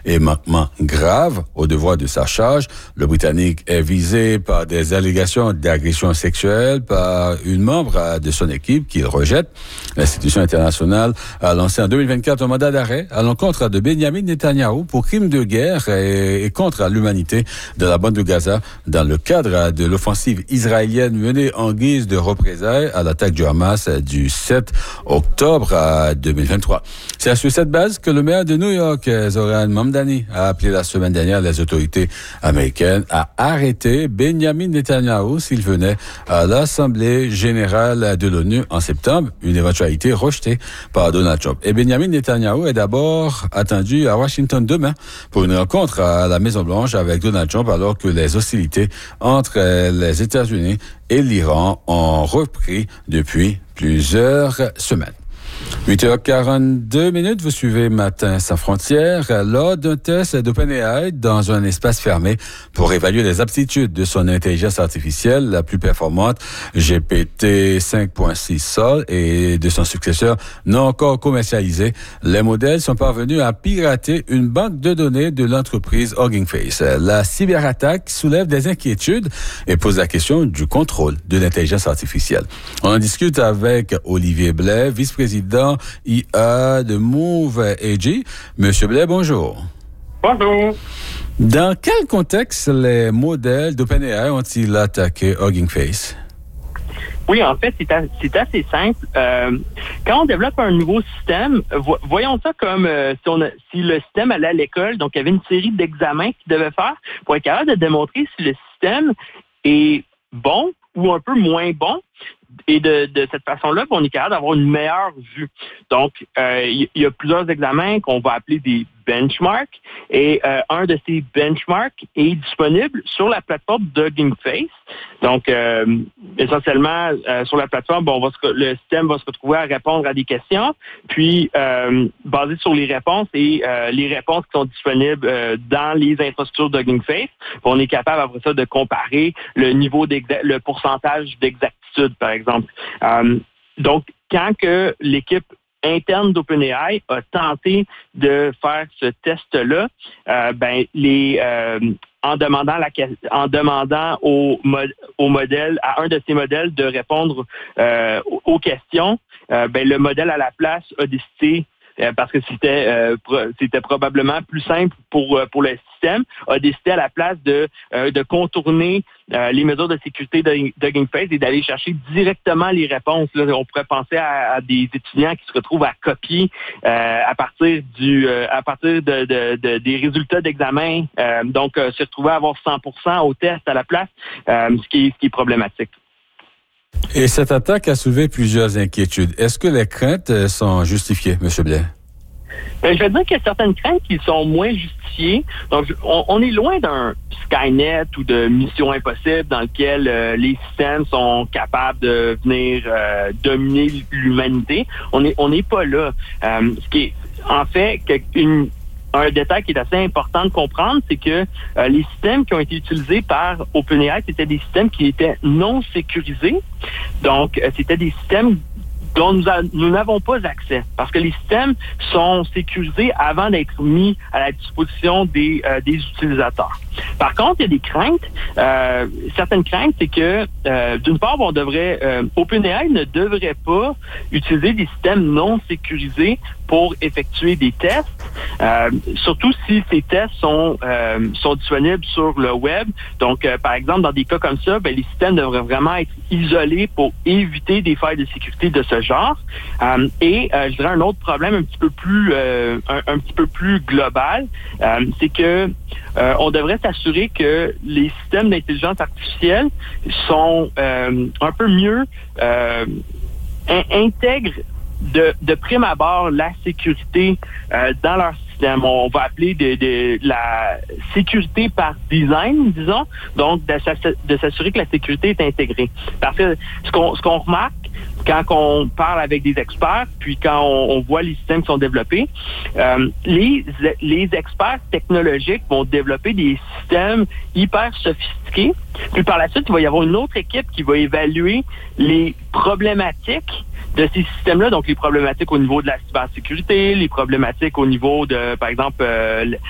et manquements graves au devoir de sa charge. Le Britannique est visé par des allégations d'agression sexuelle par une membre de son équipe qu'il rejette. L'institution internationale a lancé en 2024 un mandat d'arrêt à l'encontre de Benjamin Netanyahou pour crimes de guerre et contre l'humanité dans la bande de Gaza dans le cadre de l'offensive israélienne menée en guise de représailles à l'attaque du Hamas du 7 octobre 2023. C'est sur cette base que le maire de New York, Zohran Mamdani, a appelé la semaine dernière les autorités américaines à arrêter Benjamin Netanyahou s'il venait à l'Assemblée générale de l'ONU en septembre, une éventualité rejetée par Donald Trump. Et Benjamin Netanyahou est d'abord attendu à Washington demain pour une rencontre à la Maison-Blanche avec Donald Trump alors que les hostilités entre les États-Unis et l'Iran ont repris depuis plusieurs semaines. 8h42, vous suivez Matin sans frontières. Lors d'un test d'OpenAI dans un espace fermé pour évaluer les aptitudes de son intelligence artificielle la plus performante, GPT 5.6 Sol et de son successeur non encore commercialisé, les modèles sont parvenus à pirater une banque de données de l'entreprise Hugging Face. La cyberattaque soulève des inquiétudes et pose la question du contrôle de l'intelligence artificielle. On en discute avec Olivier Blais, vice-président IA de Move AG. Monsieur Blais, bonjour. Bonjour. Dans quel contexte les modèles d'OpenAI ont-ils attaqué Hugging Face? Oui, en fait, c'est assez simple. Quand on développe un nouveau système, voyons ça comme si le système allait à l'école, donc il y avait une série d'examens qu'il devait faire pour être capable de démontrer si le système est bon ou un peu moins bon. Et de cette façon-là, on est capable d'avoir une meilleure vue. Donc, il y a plusieurs examens qu'on va appeler des benchmarks. Et un de ces benchmarks est disponible sur la plateforme de Hugging Face. Donc, essentiellement, sur la plateforme, le système va se retrouver à répondre à des questions. Puis, basé sur les réponses et les réponses qui sont disponibles dans les infrastructures de Hugging Face, on est capable après ça de comparer le pourcentage d'exactitude, par exemple. Donc, quand que l'équipe interne d'OpenAI a tenté de faire ce test-là, en demandant au modèle, à un de ces modèles de répondre aux questions, le modèle à la place a décidé, parce que c'était probablement plus simple pour le système, a décidé à la place de contourner les mesures de sécurité d'Hugging Face et d'aller chercher directement les réponses. Là, on pourrait penser à des étudiants qui se retrouvent à copier à partir des résultats d'examen, donc se retrouver à avoir 100% au test à la place, ce qui est problématique. Et cette attaque a soulevé plusieurs inquiétudes. Est-ce que les craintes sont justifiées, M. Blais? Je vais dire qu'il y a certaines craintes qui sont moins justifiées. Donc, on est loin d'un Skynet ou de Mission Impossible dans lequel les systèmes sont capables de venir dominer l'humanité. On n'est pas là. Ce qui est, en fait, un détail qui est assez important de comprendre, c'est que les systèmes qui ont été utilisés par OpenAI, c'était des systèmes qui étaient non sécurisés. Donc, c'était des systèmes dont nous n'avons pas accès, parce que les systèmes sont sécurisés avant d'être mis à la disposition des utilisateurs. Par contre, il y a des craintes. Certaines craintes, c'est que, d'une part, OpenAI ne devrait pas utiliser des systèmes non sécurisés pour effectuer des tests, surtout si ces tests sont disponibles sur le web. Donc, par exemple, dans des cas comme ça, les systèmes devraient vraiment être isolés pour éviter des failles de sécurité de ce genre. Je dirais un autre problème un petit peu plus global, c'est que on devrait s'assurer que les systèmes d'intelligence artificielle sont un peu mieux intègrent de prime abord la sécurité dans leur système. On va appeler de la sécurité par design, disons, donc de s'assurer que la sécurité est intégrée. Parce que ce qu'on remarque quand on parle avec des experts, puis quand on voit les systèmes qui sont développés, les experts technologiques vont développer des systèmes hyper sophistiqués. Puis par la suite, il va y avoir une autre équipe qui va évaluer les problématiques de ces systèmes-là, donc les problématiques au niveau de la cybersécurité, les problématiques au niveau de, par exemple,